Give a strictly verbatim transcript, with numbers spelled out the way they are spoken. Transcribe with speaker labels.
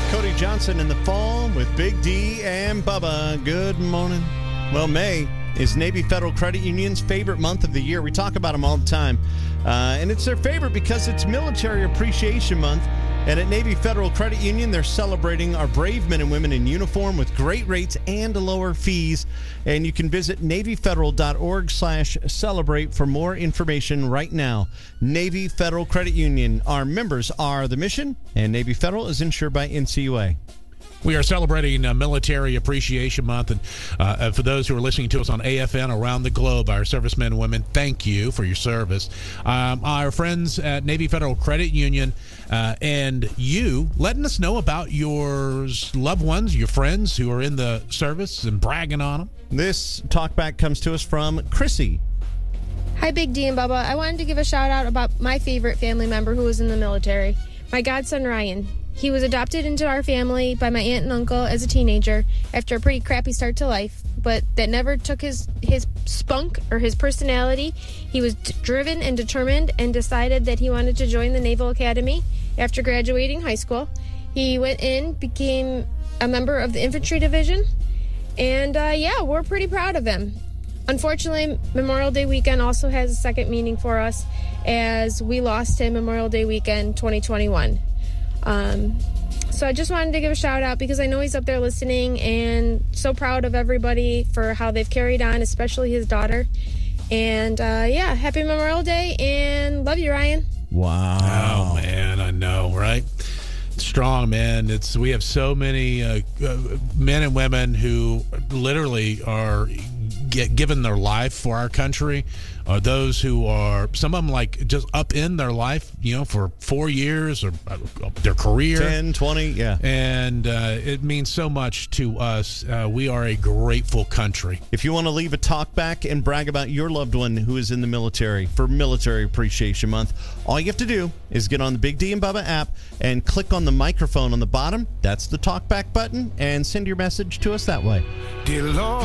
Speaker 1: Cody Johnson in the fall with Big D and Bubba. Good morning. Well, May is Navy Federal Credit Union's favorite month of the year. We talk about them all the time. Uh, and it's their favorite because it's Military Appreciation Month. And at Navy Federal Credit Union, they're celebrating our brave men and women in uniform with great rates and lower fees. And you can visit NavyFederal.org slash celebrate for more information right now. Navy Federal Credit Union. Our members are the mission, and Navy Federal is insured by N C U A.
Speaker 2: We are celebrating uh, Military Appreciation Month, and uh, for those who are listening to us on A F N around the globe, our servicemen and women, thank you for your service. Um, our friends at Navy Federal Credit Union uh, and you letting us know about your loved ones, your friends who are in the service and bragging on them.
Speaker 1: This talkback comes to us from Chrissy.
Speaker 3: Hi, Big D and Bubba. I wanted to give a shout out about my favorite family member who was in the military, my godson Ryan. He was adopted into our family by my aunt and uncle as a teenager after a pretty crappy start to life, but that never took his, his spunk or his personality. He was d- driven and determined and decided that he wanted to join the Naval Academy after graduating high school. He went in, became a member of the infantry division, and uh, yeah, we're pretty proud of him. Unfortunately, Memorial Day weekend also has a second meaning for us as we lost him Memorial Day weekend twenty twenty-one. Um, so I just wanted to give a shout out because I know he's up there listening and so proud of everybody for how they've carried on, especially his daughter. And uh, yeah, happy Memorial Day and love you, Ryan.
Speaker 1: Wow.
Speaker 2: Oh, man, I know, right? Strong, man. It's we have so many uh, uh, men and women who literally are get given their life for our country. Are those who are, some of them like just up in their life, you know, for four years or uh, their career.
Speaker 1: ten, twenty, yeah.
Speaker 2: And uh, it means so much to us. Uh, we are a grateful country.
Speaker 1: If you want to leave a talk back and brag about your loved one who is in the military for Military Appreciation Month, all you have to do is get on the Big D and Bubba app and click on the microphone on the bottom. That's the talk back button, and send your message to us that way.
Speaker 4: Dear Lord.